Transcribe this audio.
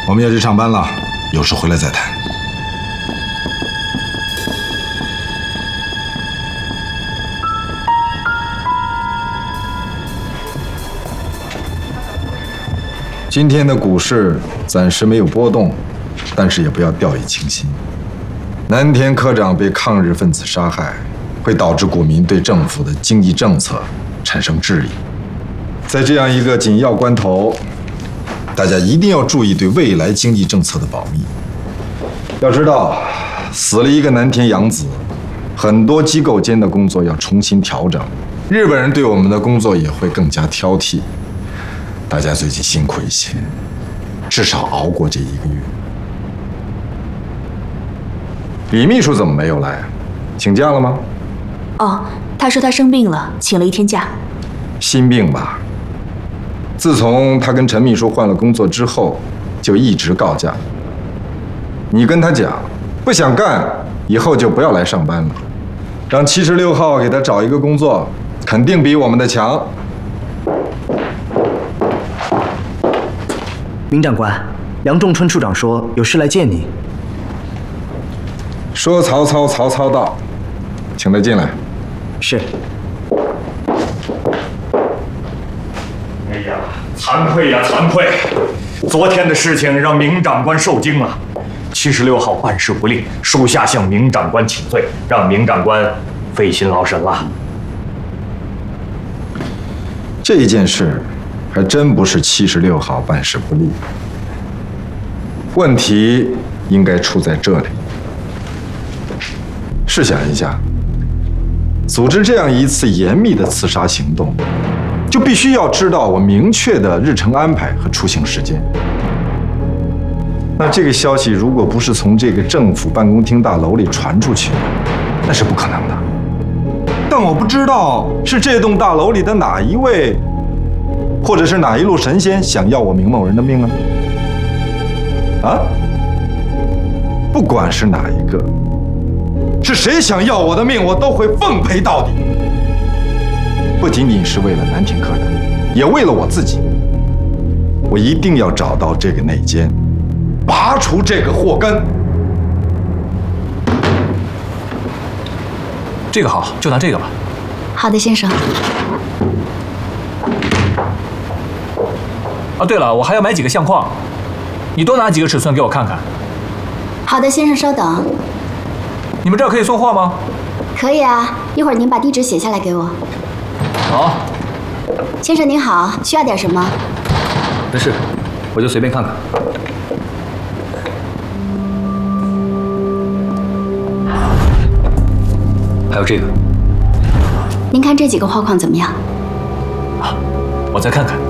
我们要去上班了，有事回来再谈。今天的股市暂时没有波动，但是也不要掉以轻心。南田科长被抗日分子杀害，会导致股民对政府的经济政策产生质疑。在这样一个紧要关头，大家一定要注意对未来经济政策的保密。要知道，死了一个南田洋子，很多机构间的工作要重新调整，日本人对我们的工作也会更加挑剔。大家最近辛苦一些，至少熬过这1个月。李秘书怎么没有来？请假了吗？ 哦，他说他生病了，请了1天假。 心病吧？自从他跟陈秘书换了工作之后，就一直告假。你跟他讲，不想干，以后就不要来上班了，让76号给他找一个工作，肯定比我们的强。 明长官，杨仲春处长说有事来见你。 说曹操，曹操到，请他进来。 是。 哎呀，惭愧呀，惭愧！昨天的事情让明长官受惊了。76号办事不力，属下向明长官请罪，让明长官费心劳神了。 这件事还真不是76号办事不力，问题应该出在这里。试想一下，组织这样一次严密的刺杀行动，就必须要知道我明确的日程安排和出行时间。那这个消息如果不是从这个政府办公厅大楼里传出去，那是不可能的。但我不知道是这栋大楼里的哪一位，或者是哪一路神仙想要我明某人的命啊？啊？不管是哪一个，是谁想要我的命，我都会奉陪到底。不仅仅是为了南田科长，也为了我自己。我一定要找到这个内奸，拔除这个祸根。 这个好，就拿这个吧。 好的，先生。 啊，对了，我还要买几个相框，你多拿几个尺寸给我看看。 好的，先生，稍等。 你们这儿可以送货吗？ 可以啊，一会儿您把地址写下来给我。 好。 先生您好，需要点什么？ 没事，我就随便看看。还有这个。 您看这几个画框怎么样？ 我再看看。